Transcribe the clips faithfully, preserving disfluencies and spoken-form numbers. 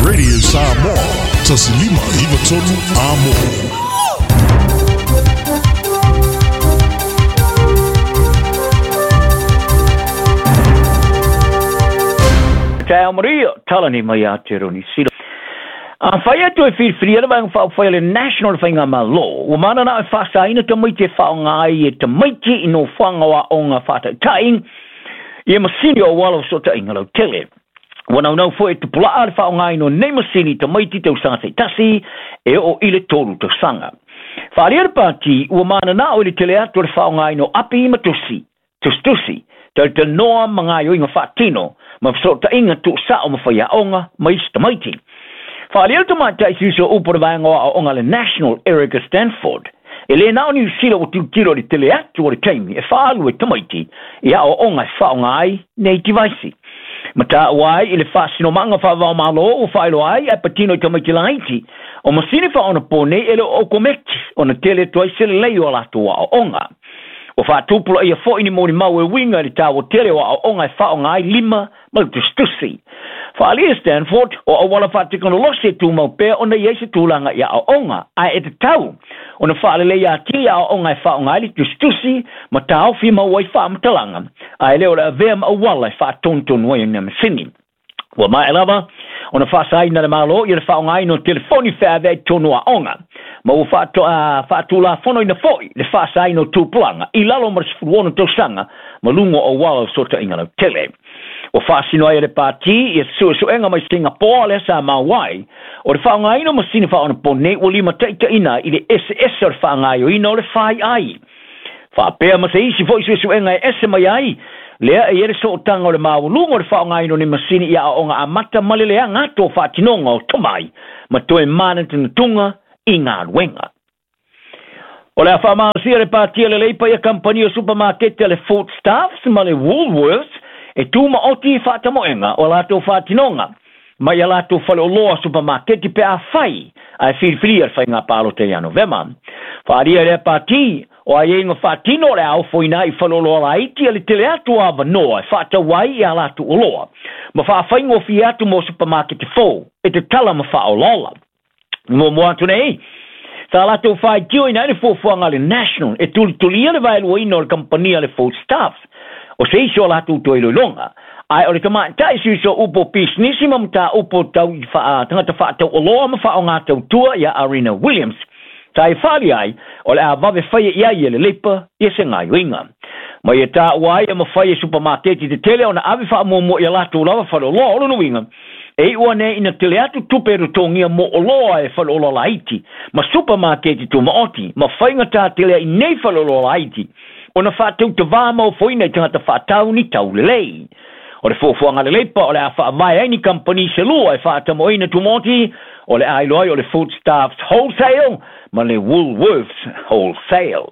Radio Samoa, tasilima hiva tonu amo. Tau Maria, talani mai a te roni sila. A whai atu e whiwhiri, ana wang whao whai le national whainga ma lo. Ua mana na e whasa ina te maite whao ngai e te maite ino whangawa o ngā whata taing. Ia masini o wala so ta inga lau tele. Wana unau fo e te pula a le whao ngai no nei masini te maite te usanga te tasi e o ile toru te sanga. Whaarea pati, ua mana na o ile tele atu le whao ngai no api matusi, tustusi, te te noa mga yo inga whatino. Ma so ta inga tu sa o mawhai a onga ma ista maiti. Whaarea tu mata i siso upora vanga a onga le National Erica Stanford. E le nao ni usila o tu tiro di tele atu o le taimi e whaalu e tamaiti i a o onga e whaonga ai nei tivaisi. Mata wai i le whaasino manga whaavao malo o whailo ai a patino i tamaiti laiti o masini whaona pone ele o komekti o na tele tuai sele lei o latu wa o onga. O whaatupula ia fo ini mori mau e winga li tāwo tere wa o onga e whaonga ai lima maltustusi. Whaalia Stanford o a wala whaatikano lose tu mau pēr o na iese tūlanga ia o onga ai e te tau. O na whaalele ia ti a o onga e whaonga ai li tustusi ma tāo fi mau ai whaamatalanga. Ai leo le avea ma wala e whaatontonu ai na masini. Wa mai lava o na whaasai na le malo i le whaonga ai no telefoni whaave tonu a onga. Ma u whaato a whaatula whono ina foi le whaasai no tūpulanga i lalo marasifuruono tausanga ma lungo o wala sota inga lau tele. O whaasino ai le pāti i sua suenga mai Singapore le sa mawai o le whaonga ino masini whaona pone o lima taita ina i le S S o le whaonga io ino le whai ai. Whaapea ma se isi fo i sua suenga e ese mai ai lea e ere so o tanga o le mawulunga o le whaonga ino ni masini i a onga a mata malelea ngato o whaatinonga o tomai ma toe mana tuna tunga i ngā ruenga. O le a whaamaasia le pāti le leipa i a kampani o supermarket le Food Staffs ma le Woolworths e tūma oti i whaatamoenga o lato whaatinonga. Mai a lato whale o loa supermarket i pe a whai a e whiriwhiri ar whai ngā pālo te iano vema. Whaaria le pāti o a ienga whaatino le au foina i whale o loa la iti a le tele atu a vanoa e whaatawai i a lato o loa. Ma whaawhaingo fi atu mo supermarket i fō e te tala ma wha o lola. Mo mo atu nei. Sa lato whai tio ina le fōfuanga le National e tuli tulia le vai lua ino le kampania le Food Staffs. O se iso la tu to ilonga ai o le tama tai si so upo businessima mta upo tau fa tanga fa tau o loa ma fa o ngata tua ya Arena Williams tai fali ai o le ava ve fa ia ia le lepa ia se ngai winga mai ta wai ma fa supermarket de tele ona ave fa mo mo ia la tu lava fa lo lo no winga e one ina tele atu tupe rutongia mo o loa e fa lo lo laiti ma supermarket tu ma oti ma fa ngata tele nei fa lo lo laiti ona whātau te wāmau foina i tangata whātau ni tau lelei. O le fōfuanga le leipa, o le a whaamai aini company se lua e whātamo ina tumoti, o le ailoi o le Food Staffs Wholesale, ma le Woolworths Wholesale.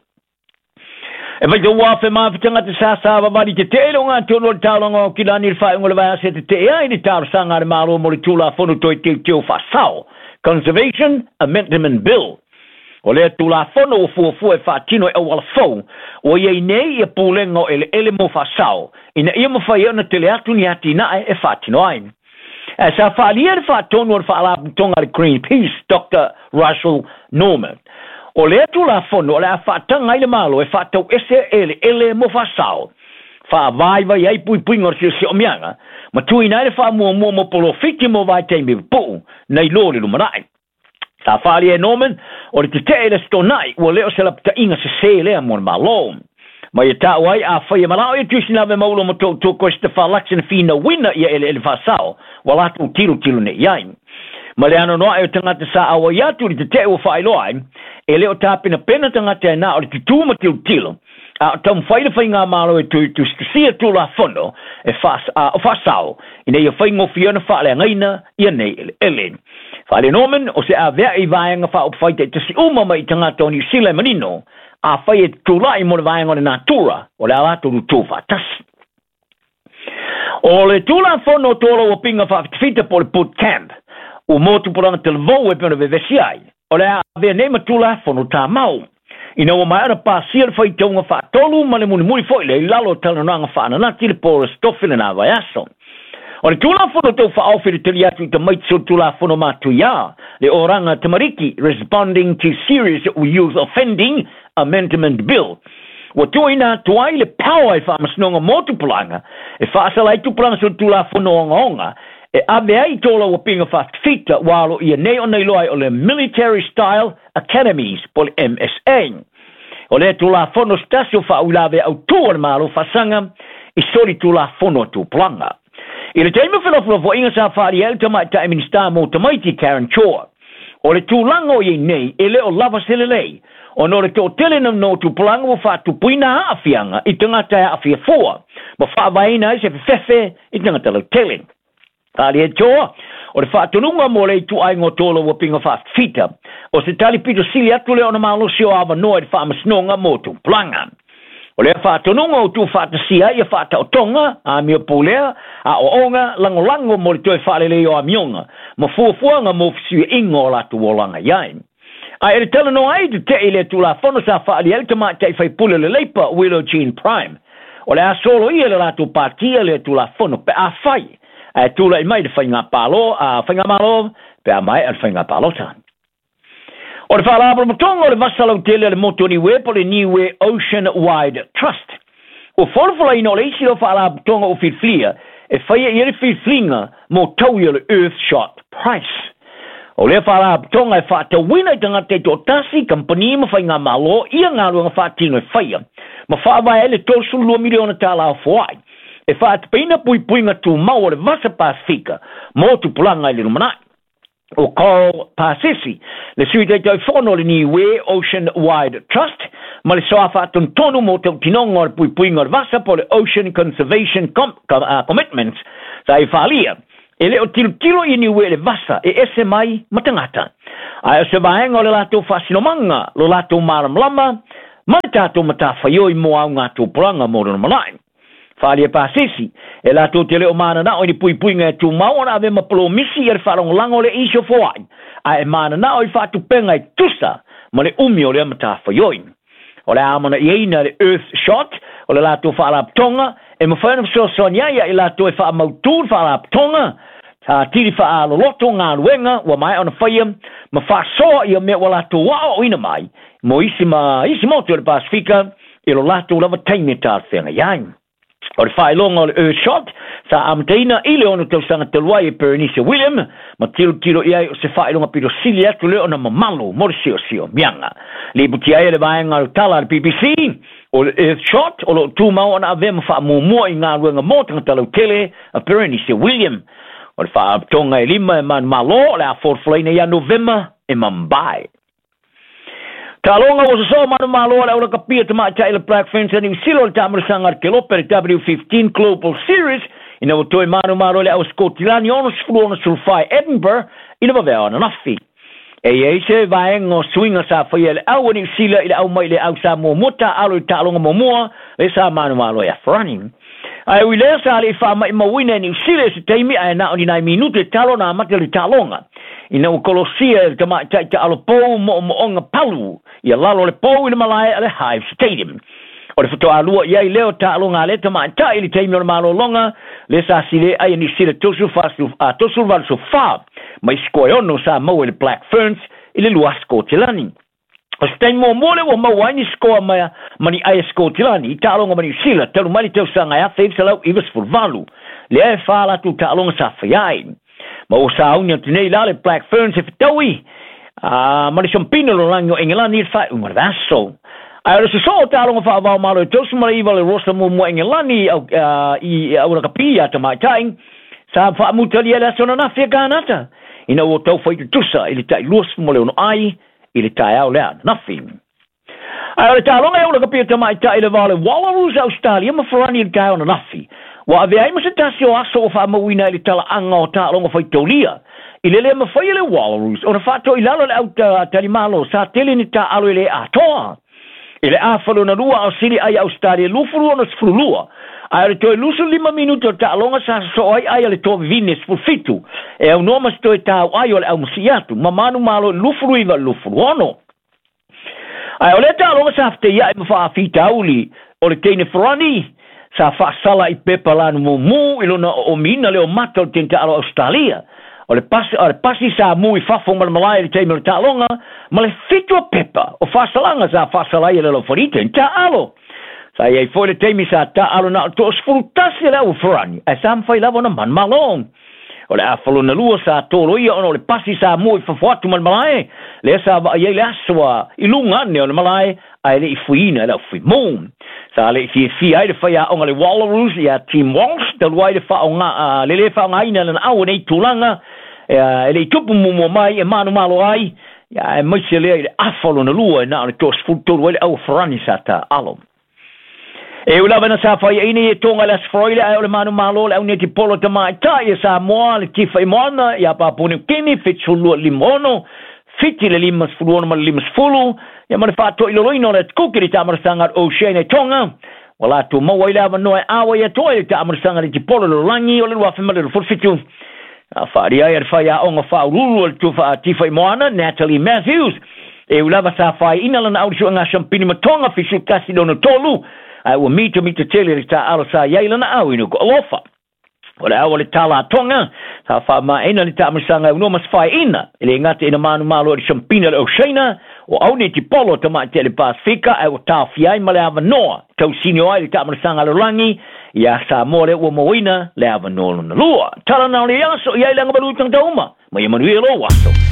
E vai te wafe maafi tangata sāsāwa wari te tēlo ngā tōno le tālonga o kilani le whae ngole vai ase te te ai ni tāro sanga le mālo mo le tūla whonu toi te teo whasao. Conservation Amendment Bill. O lea tula fono o fuafua e whaatino e awala fau, o iei nei e pūlengo ele ele mo whasao, ina ia mo whai ana tele atu ni ati nae e whaatino ai. E sa whaalia le whaatono ar whaalapuntonga le Greenpeace, Doctor Russell Norman. O lea tula fono o lea whaatanga ile malo e whaatau ese ele ele mo whasao. Whaavaiva iai pui pui ngor sio sio mianga, ma tui nai le wha mua mua mo polo fiti mo vai teimi puu, nei lori lumanai. Ta whaali e Norman, o le te te le stonai, ua leo se la pita inga se se lea mon malo. Mai e ta wai a whai e malao e tuisi nawe maulo mo tō tō koe ste whalaksin fina wina ia ele ele whasao, wala tu tiru tiru ne iai. Ma le ano noa e o tangata sa awa iatu li te te ua whai loai, e leo tāpina pena tangata e nā o le te tūma tiru tiru, a tam whaile whai ngā malo e tu tu sia tu la fono e whasao, ina ia whai ngofi ana whaale ngaina ia nei ele ele. Whaile Norman, o se a vea i vāenga wha upwhaite te si uma mai tangata o New Zealand manino, a whai e tūlai mo le vāenga o le nātura, o le alatoru tū whātasi. O le tūla whono tōro o pinga whakitwhita po le boot camp, o motu poranga te levou e pēna vevesi ai, o le a vea nema tūla whono tā mau. Ina o mai ara pāsia le whai taunga wha tolu ma le muni muni foile i lalo tala nanga wha ananati le pōra stofile nā vai aso. O le tula fono tau whaofi le tuli atu te maitso tula fono matu ia. Le oranga tamariki, responding to serious youth offending amendment bill. Wa tuina tuai le power e whaamasnonga motupulanga. E whaasalai tupulanga so tula fono onga onga. E ave ai tola wa pinga whaafita walo ia nei o nei loai o le military style academies po le M S A. O le tula fono stasio whaulave au tuan malo whasanga i sori tula fono tupulanga. I le teima whenofuna fo inga sa whaari el tamai ta minister mo tamaiti Karen Chua. O le tūlanga o iei nei, e le o lava sele lei. O no le tō tele na no tupulanga wa whaatu puina a awhianga i tangata a awhia fua. Ma whaavaina i se whiwhewe i tangata lau tele. Whaari e Chua, o le whaatununga mo le tu ai ngō tōla wa pinga whaafita. O se tali pito sili atu le o na malo sio awa noa i whaamasnonga mo tupulanga. O le whaatonunga o tu whaatasia i a whaata o tonga, a mio pulea, a o onga, lango lango mo le toi whaalele o a mionga, ma fuafuanga mo fisiu ingo o latu o langa iai. A ere tala no ai te te ile tu la fono sa whaali el tama te whai pule le leipa Willow Jean Prime. O le a solo i le latu partia le tu la fono pe a whai. A tu la i mai de whainga palo, a whainga malo, pe a mai al whainga palo tan. O le whaalabra matonga o le vasalau tele le motoni we po le Niue Ocean Wide Trust. O wholawhala ino le isi o whaalabra matonga o whiwhia e whaia i ere whiwhinga mo tau i le Earthshot Price. O le whaalabra matonga e whaata wina i tangate to tasi kampani ma whainga malo ia ngā ruanga whaatino e whaia. Ma whaawai ele tosu lua miliona tāla o whawai. E whaata peina pui puinga tu mau o le vasa Pasifika mo tu pulanga i le rumanai. O Coral Pasisi, le sui te tau whono le Niue Ocean Wide Trust, ma le soa whaatun tonu mo tau tinonga o le pui puinga o vasa po le Ocean Conservation com, uh, Commitments sa i whaalia. E le o tilo tilo i Niue le vasa e ese mai matangata. Ai o se vaenga o le lato whasinomanga, lo lato maramlama, ma le tato matawhaioi mo au ngā tūpuranga mo rana malai. Whaalia Pasisi, e la tō te leo mana na o ni pui pui ngai tū mau na ave mapolo misi e wharong lango le isio fōai. A e mana na o i whātu penga i tusa, ma le umi o le amata whaioi. O le amana i eina le Earthshot, o le la tō whaalap tonga, e ma whanam so sonyaia i la tō e wha mautūr whaalap tonga, ta tiri wha alo loto ngā ruenga, wa mai ona whaia, ma wha soa i a mea wa la tō wao ina mai, mo isi ma, isi motu o le Pasifika, i lo la tō lava taime tā whenga iai. O le whaelonga o le Earthshot, sa amteina i le ono tau sanga te luai e Berenice William, ma tilo tilo iai o se whaelonga pito sili atu le ona mamalu, mori sio sio, mianga. Le buti ai le vaenga o tala le P B C, o le Earthshot, o lo tū mau ona ave ma wha mua i ngā ruenga mōtanga talau tele, a Berenice William. O le wha tonga e lima e man malo, le a forflaina i a November e Mumbai. Talonga was so manu malo la ora kapia te mai tai le Black Ferns and New Zealand tamar sangar ke loper W fifteen Global Series ina o toi manu malo le au Scotland on sflona sulfai Edinburgh ina va vea na nafi. E e se vai ngo swinga sa foi le au New Zealand ina au mai le au sa mo mota alo talonga mo mo le sa manu malo ya running. Ai wi le sa le fa mai mo wina New Zealand se taimi ai na oni nai minute talona mate le talonga. Ina o Colossia te mai tai te alo po mo mo onga palu. Ia lalo le pou ina malai ale Hive Stadium. O le whatoa alua iai leo ta alonga le ta mai ta ili teimi o le malo longa le sa sile ai ni sile tosu fasu a tosu val so fa mai skoe ono sa mau le Black Ferns ili lua Scotland. O stein mo mole o mau ai ni skoa mai mani ai Scotland i ta alonga mani sila telu mali tau sa ngai a feib salau iwas furvalu. Le e whala tu ta alonga sa whaiai. Ma o sa unia tinei la le Black Ferns e whitaui. Ah, mari sompino lo lango England ni fa un vaso. Ai o se so ta longa fa va malo to suma i vale rosa mo mo England ni i au kapia ta mai tai. Sa fa mutali la sona na fe ganata. Ina o tau foi tusa ili tai los mo le no ai ili tai au la nothing. Ai o ta longa au kapia ta mai tai le vale Wallaroos Australia ma forani ga on nafi. Wa ave ai mo se tasio aso fa mo wina ili tala anga o ta longa foi tolia. Ile le mawhai le Wallaroos, o na whato i lalo le au tarimalo, sa tele ni ta alo ile a toa. Ile a whalo na rua au siri ai Australia, lufuru ona sfurulua. Ai le toi lusu lima minuto ta alonga sa so ai ai le toa vines fulfitu. E au noma sto e tau ai o le au musiatu, mamanu malo lufuru iwa lufuru ono. Ai o le ta alonga sa hafte ia ima wha fita uli, o le teine frani, sa fasala I pepa lanu mumu ilona o mina leo mata o tenta alo Australia. O le pasi, o le pasi sa mui fafo mal malai le teimelo talonga, ma le fitua pepa o fasalanga sa fasala I le lo forite in ta alo. Sa iei foi le teimi sa ta alo na to sfrutasi le au frani, e sa mfai lavo na man malong. O le afalo na lua sa tolo ia ono le pasi sa mui fafo atu mal malai, le sa iei le aswa ilunga ne o le malai, ai le I fuina le au fui moon. Sa le fi fi ai le fai a onga le Wallaroos ia Team Walsh, te luai le fa onga, le le fa onga ina le au nei tulanga, e le tupu mumo mai e manu malo ai, ia e maise le le afalo na lua e na le tos futolo le au frani sa ta alo. E ulava na sa fai ina e tonga le asfroile ai o le manu malo le au neti polo te mai ta e sa moa le tifa I moana, ia pa puni kini fitsulua limono, fiti le limas fuluono ma le limas fulu, ia ma le fato iloloino le kuki le tamarasanga o Shane tonga, wala tu maua ilava noe awa ia toi le tamarasanga le tipolo le rangi o le wafima le furfitu. A whaari ai ar whai a onga whaururu al tuwha a tifa I moana, Natalie Matthews. E ulava sa whai ina lana aurisu anga champini matonga fisu kasi dono tolu. Ai ua mito mito tele le ta ala sa iai lana au inu ko alofa. O le awa le tala tonga, sa wha ma ina le tamarasanga uno mas whai ina. Ele ngata ina manu malo le champina le Oceana, o au ne tipolo te mai te le Pasifika, ai o tau fiai ma le awa noa. Tau sinio ai le tamarasanga le rangi, ia sa more ua moina le ava nolo na lua. Tala nao le aso, ia ilanga balu tang tauma, ma ia manuia lo waso.